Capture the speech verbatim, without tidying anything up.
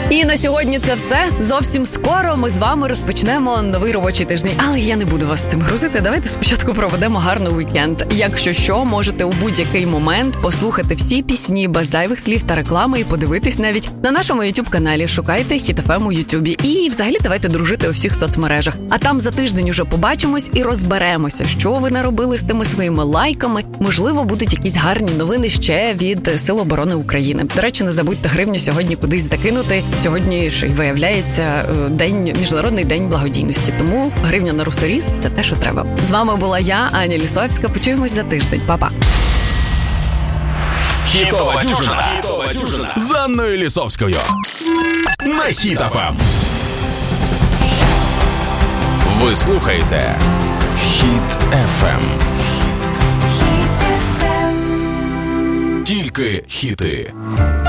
І на сьогодні це все. Зовсім скоро ми з вами розпочнемо новий робочий тиждень. Але я не буду вас цим грузити. Давайте спочатку проведемо гарний вікенд. Якщо що, можете у будь-який момент послухати всі пісні без зайвих слів та реклами і подивитись навіть на нашому YouTube-каналі. Шукайте Хіт еф ем у Ютубі. І взагалі давайте дружити у всіх соцмережах. А там за тиждень уже побачимось і розберемося, що ви наробили з тими своїми лайками. Можливо, будуть якісь гарні новини ще від Сил оборони України. До речі, не забудьте гривню сьогодні кудись закинути. Сьогодні ж виявляється день, Міжнародний день благодійності. Тому гривня на русоріз – це те, що треба. З вами була я, Аня Лісовська. Почуємось за тиждень. Па-па. Хітова дюжина. Хітова дюжина. З Анною Лісовською. На Хіт еф ем. Ви слухаєте Хіт еф ем. Тільки хіти.